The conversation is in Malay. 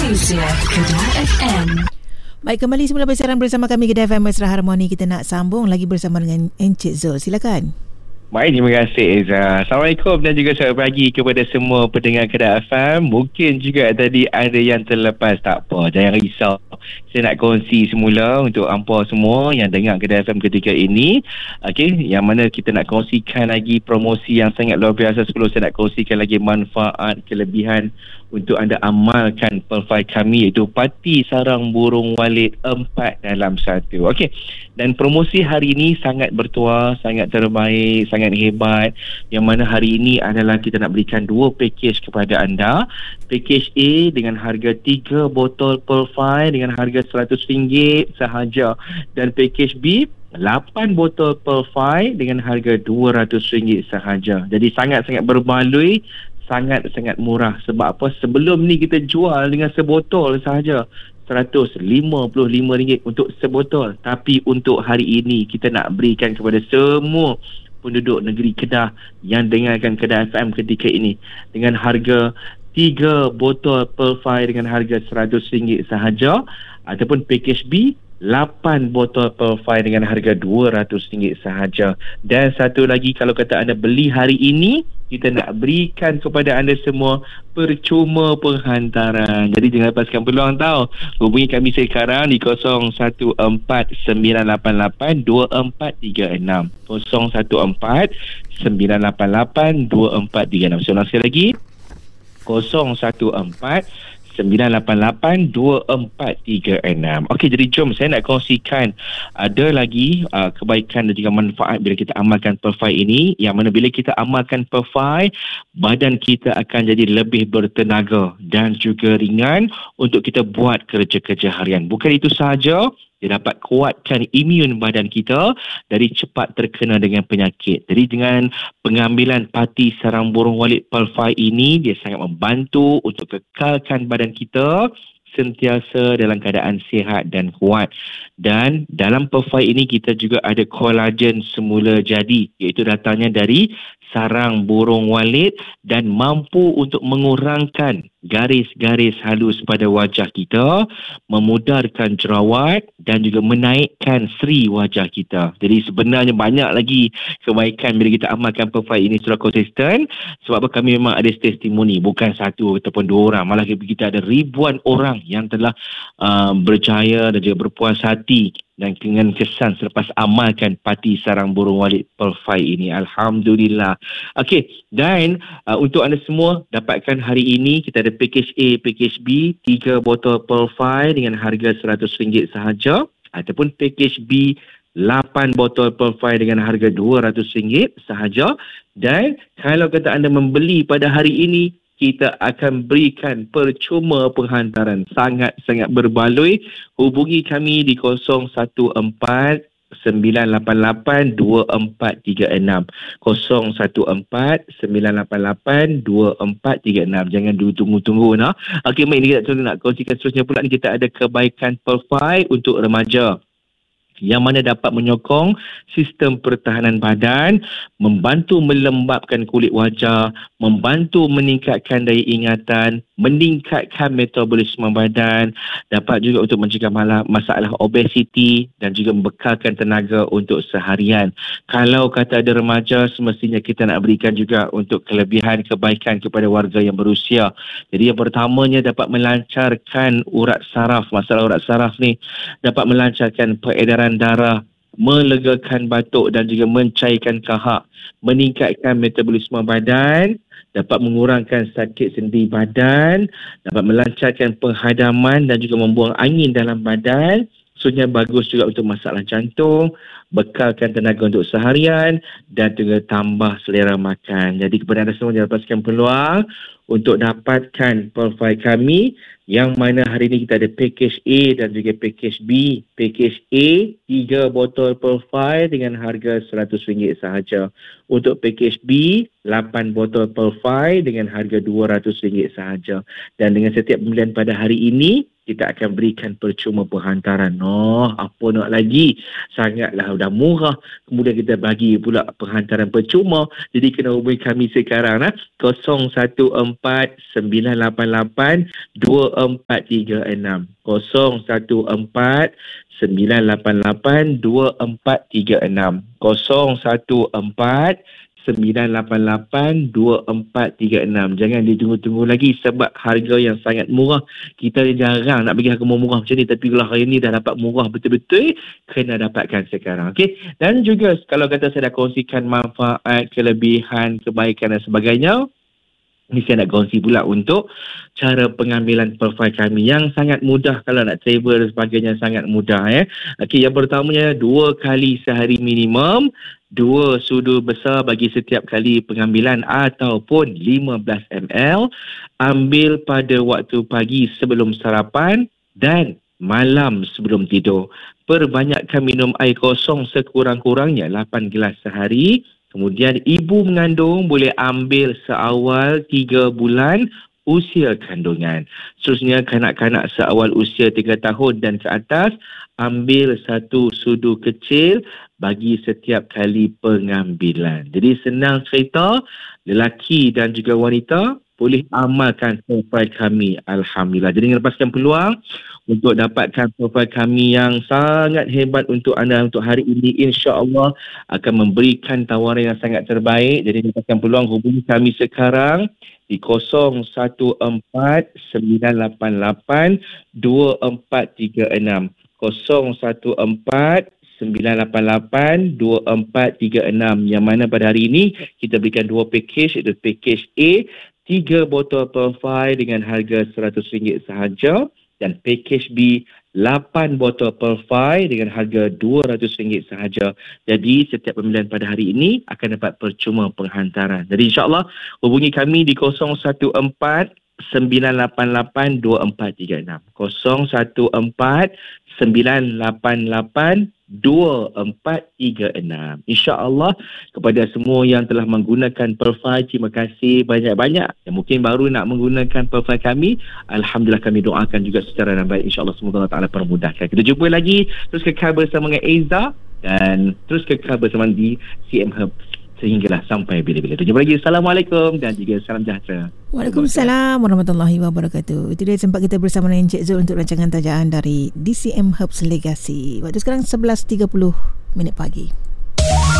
Malaysia, Kedah FM. Baik, kembali semula bersiaran bersama kami Kedah FM Mesra Harmoni. Kita nak sambung lagi bersama dengan Encik Zul. Silakan. Baik, terima kasih Ezra. Assalamualaikum dan juga selamat pagi kepada semua pendengar Kedah FM. Mungkin juga tadi ada yang terlepas, tak apa, jangan risau. Saya nak kongsi semula untuk hampa semua yang dengar Kedah FM ketika ini. Okey, yang mana kita nak kongsikan lagi promosi yang sangat luar biasa. Sebelum saya nak kongsikan lagi manfaat, kelebihan untuk anda amalkan profil kami, iaitu Parti Sarang Burung Walid 4 dalam 1. Okey, dan promosi hari ini sangat bertuah, sangat terbaik, sangat hebat. Yang mana hari ini adalah kita nak berikan 2 package kepada anda. Package A dengan harga 3 botol Pearl dengan harga RM100 sahaja, dan package B 8 botol Pearl dengan harga RM200 sahaja. Jadi sangat-sangat berbaloi, sangat-sangat murah. Sebab apa? Sebelum ni kita jual dengan sebotol sahaja RM155 untuk sebotol. Tapi untuk hari ini kita nak berikan kepada semua penduduk negeri Kedah yang dengarkan Kedah FM ketika ini dengan harga 3 botol Pearl dengan harga RM100 sahaja, ataupun package B 8 botol Pearl dengan harga RM200 sahaja. Dan satu lagi, kalau kata anda beli hari ini, kita nak berikan kepada anda semua percuma penghantaran. Jadi jangan lepaskan peluang tau. Hubungi kami sekarang di 0149882436. 0149882436. Saya ulang sekali lagi. 0149882436. Okey, jadi jom saya nak kongsikan ada lagi kebaikan dan juga manfaat bila kita amalkan profil ini, yang mana bila kita amalkan profil, badan kita akan jadi lebih bertenaga dan juga ringan untuk kita buat kerja-kerja harian. Bukan itu sahaja, dia dapat kuatkan imun badan kita dari cepat terkena dengan penyakit. Jadi dengan pengambilan Parti Sarang Burung Walid Pearl ini, dia sangat membantu untuk kekalkan badan kita sentiasa dalam keadaan sihat dan kuat. Dan dalam Pearl ini kita juga ada kolagen semula jadi, iaitu datangnya dari sarang burung walid dan mampu untuk mengurangkan garis-garis halus pada wajah kita, memudarkan jerawat dan juga menaikkan seri wajah kita. Jadi sebenarnya banyak lagi kebaikan bila kita amalkan profil ini secara konsisten. Sebab apa? Kami memang ada testimoni, bukan satu ataupun 2 orang, malah kita ada ribuan orang yang telah berjaya dan juga berpuas hati dan dengan kesan selepas amalkan Parti Sarang Burung Walid Pearl ini. Alhamdulillah. Okey, dan untuk anda semua dapatkan hari ini, kita ada package A, package B, 3 botol Pearl dengan harga RM100 sahaja, ataupun package B 8 botol Pearl dengan harga RM200 sahaja. Dan kalau kata anda membeli pada hari ini, kita akan berikan percuma penghantaran. Sangat-sangat berbaloi. Hubungi kami di 0149882436. 0149882436. Jangan dulu tunggu-tunggu nah. Okey, baik, ni kita nak kongsikan seterusnya pula ni. Kita ada kebaikan Pearl untuk remaja, yang mana dapat menyokong sistem pertahanan badan, membantu melembabkan kulit wajah, membantu meningkatkan daya ingatan, meningkatkan metabolisme badan, dapat juga untuk mencegah masalah obesiti dan juga membekalkan tenaga untuk seharian. Kalau kata ada remaja, semestinya kita nak berikan juga untuk kelebihan kebaikan kepada warga yang berusia. Jadi yang pertamanya dapat melancarkan urat saraf. Masalah urat saraf ni dapat melancarkan peredaran darah, melegakan batuk dan juga mencairkan kahak, meningkatkan metabolisme badan, dapat mengurangkan sakit sendi badan, dapat melancarkan penghadaman dan juga membuang angin dalam badan. Maksudnya bagus juga untuk masalah jantung, bekalkan tenaga untuk seharian dan juga tambah selera makan. Jadi kepada anda semua, jangan lepaskan peluang untuk dapatkan profil kami, yang mana hari ini kita ada package A dan juga package B. Package A 3 botol Pearl dengan harga RM100 sahaja. Untuk package B 8 botol Pearl dengan harga RM200 sahaja. Dan dengan setiap pembelian pada hari ini, kita akan berikan percuma penghantaran. Apa nak lagi? Sangatlah dah murah. Kemudian kita bagi pula penghantaran percuma. Jadi kena hubungi kami sekarang 014-988-2436. 014-988-2436. 014-988-2436. Jangan ditunggu-tunggu lagi sebab harga yang sangat murah. Kita jarang nak bagi harga murah macam ni, tapi kalau hari ni dah dapat murah betul-betul, kena dapatkan sekarang. Okey. Dan juga kalau kata saya dah kongsikan manfaat, kelebihan, kebaikan dan sebagainya, ni saya nak kongsi pula untuk cara pengambilan profil kami yang sangat mudah. Kalau nak travel dan sebagainya, sangat mudah. Okey, yang pertamanya 2 kali sehari minimum, 2 sudu besar bagi setiap kali pengambilan ataupun 15 ml. Ambil pada waktu pagi sebelum sarapan dan malam sebelum tidur. Perbanyakkan minum air kosong sekurang-kurangnya 8 gelas sehari. Kemudian ibu mengandung boleh ambil seawal 3 bulan usia kandungan. Seterusnya kanak-kanak seawal usia 3 tahun dan ke atas ambil 1 sudu kecil bagi setiap kali pengambilan. Jadi senang cerita, lelaki dan juga wanita boleh amalkan profil kami. Alhamdulillah. Jadi lepaskan peluang untuk dapatkan profil kami yang sangat hebat untuk anda untuk hari ini. InsyaAllah akan memberikan tawaran yang sangat terbaik. Jadi lepaskan peluang, hubungi kami sekarang di 014-988-2436. 014-988-2436. Yang mana pada hari ini kita berikan 2 package, iaitu package A, 3 botol profil dengan harga RM100 sahaja, dan package B 8 botol profil dengan harga RM200 sahaja. Jadi setiap pembelian pada hari ini akan dapat percuma penghantaran. Jadi insyaAllah hubungi kami di 014-988-2436. 014-988-2436. InsyaAllah kepada semua yang telah menggunakan profil, terima kasih banyak-banyak. Yang mungkin baru nak menggunakan profil kami, Alhamdulillah kami doakan juga secara baik. InsyaAllah semoga Allah Ta'ala permudahkan. Kita jumpa lagi, terus kekal bersama dengan Eiza dan terus kekal bersama di CM Hub sehinggalah sampai bila-bila. Jumpa lagi. Assalamualaikum dan juga salam sejahtera. Waalaikumsalam warahmatullahi wabarakatuh. Itu dia sempat kita bersama dengan Encik Zul untuk rancangan tajaan dari DCM Herbs Legacy. Waktu sekarang 11.30 pagi.